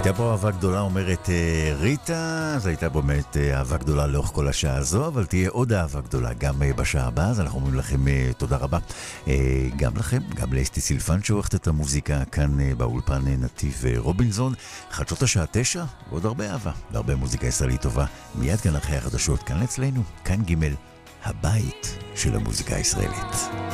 הייתה פה אהבה גדולה, אומרת ריטה, אז הייתה באמת אהבה גדולה לאורך כל השעה הזו, אבל תהיה עוד אהבה גדולה גם בשעה הבאה, אז אנחנו אומרים לכם תודה רבה. גם לכם, גם לאסתי סילפן שעורכת את המוזיקה כאן באולפן נתיב רובינזון. חדשות השעה 9, ועוד הרבה אהבה, והרבה מוזיקה ישראלית טובה. מיד כאן אחרי החדשות, כאן אצלנו, כאן ג' הבית של המוזיקה הישראלית.